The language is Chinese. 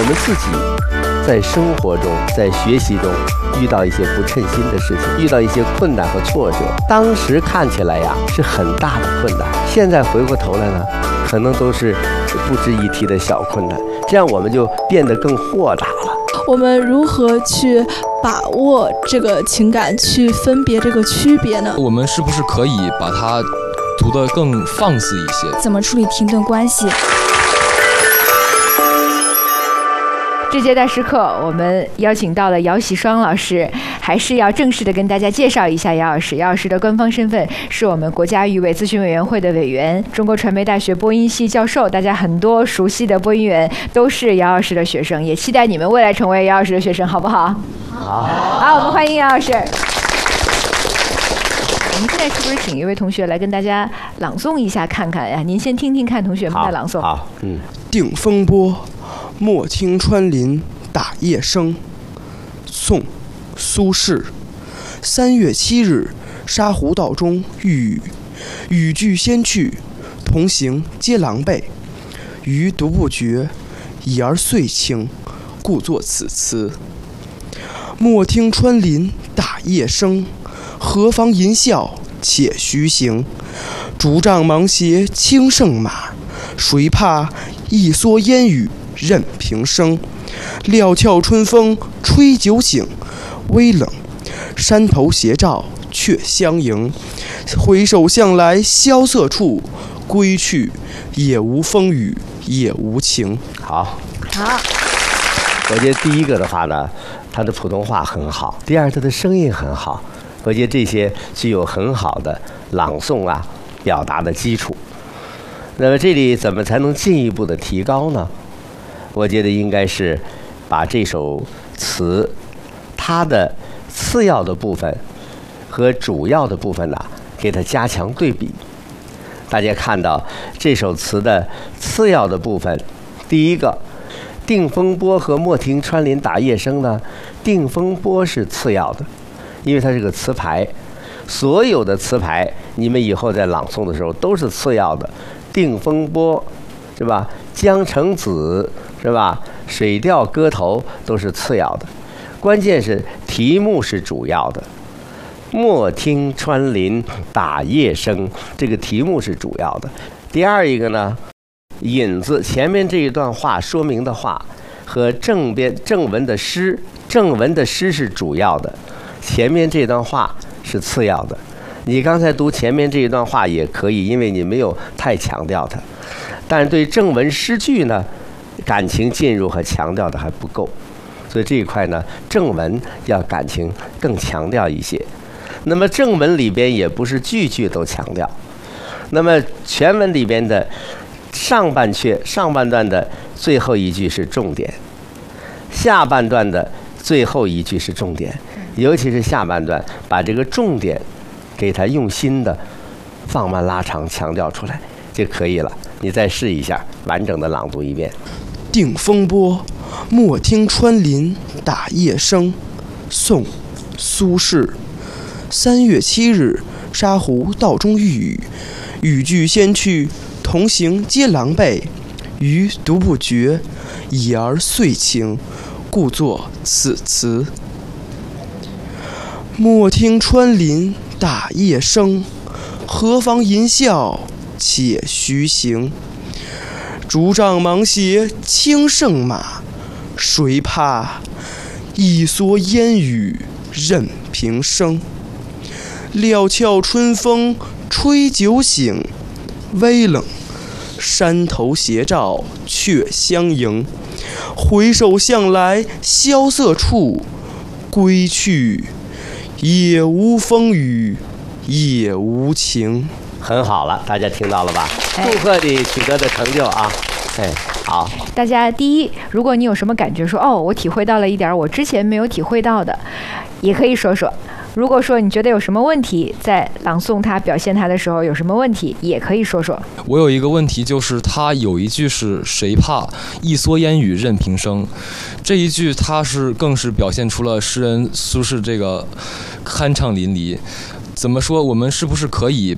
们自己在生活中、在学习中遇到一些不称心的事情，遇到一些困难和挫折，当时看起来呀是很大的困难，现在回过头来呢，可能都是不值一提的小困难，这样我们就变得更豁达了。 我们如何去把握这个情感，去分别这个区别呢？ 我们是不是可以把它读得更放肆一些？ 怎么处理停顿关系？ 这节大师课，我们邀请到了姚喜双老师，还是要正式的跟大家介绍一下姚老师。姚老师的官方身份是我们国家语委咨询委员会的委员，中国传媒大学播音系教授。大家很多熟悉的播音员都是姚老师的学生，也期待你们未来成为姚老师的学生，好不好？好，我们欢迎姚老师。我们现在是不是请一位同学来跟大家朗诵一下看看呀？您先听听看同学们的朗诵。 好， 定风波，莫听穿林打叶声。宋，苏轼。3月7日，沙湖道中遇雨，雨具先去，同行皆狼狈。余独不觉，已而岁清，故作此词。莫听穿林打叶声，何妨吟啸且徐行。竹杖芒鞋轻胜马，谁怕一蓑烟雨任平生。料峭春风吹酒醒，微冷，山头斜照却相迎。回首向来萧瑟处，归去，也无风雨也无晴。 好。我觉得第一个的话呢，他的普通话很好；第二，他的声音很好。我觉得这些具有很好的朗诵表达的基础。那么这里怎么才能进一步的提高呢？我觉得应该是把这首词它的次要的部分和主要的部分给它加强对比。大家看到这首词的次要的部分，第一个定风波和莫听穿林打叶声呢，定风波是次要的，因为它是个词牌，所有的词牌你们以后在朗诵的时候都是次要的。定风波是吧？江城子是吧？水调歌头都是次要的，关键是题目是主要的。莫听穿林打叶声，这个题目是主要的。第二一个呢，引子前面这一段话说明的话和正文的诗是主要的，前面这段话是次要的。你刚才读前面这一段话也可以，因为你没有太强调它，但是对正文诗句呢，感情进入和强调的还不够，所以这一块呢，正文要感情更强调一些。那么正文里边也不是句句都强调，那么全文里边的上半段的最后一句是重点，下半段的最后一句是重点，尤其是下半段把这个重点给它用心的放慢拉长强调出来就可以了。你再试一下完整的朗读一遍。 定风波，莫听穿林打叶声。宋，苏轼。3月7日，沙湖道中遇雨，雨具先去，同行皆狼狈。余独不觉，已而岁清，故作此词。莫听穿林打叶声，何妨吟啸且徐行。竹杖芒鞋轻胜马，谁怕一蓑烟雨任平生。料峭春风吹酒醒，微冷，山头斜照却相迎。回首向来萧瑟处，归去，也无风雨也无晴。 很好了，大家听到了吧？祝贺你取得的成就啊！好。 大家第一，如果你有什么感觉说我体会到了一点我之前没有体会到的，也可以说说。如果说你觉得有什么问题，在朗诵它表现它的时候有什么问题，也可以说说。 我有一个问题，就是它有一句是谁怕一蓑烟雨任平生，这一句它更是表现出了诗人苏轼这个酣畅淋漓。怎么说，我们是不是可以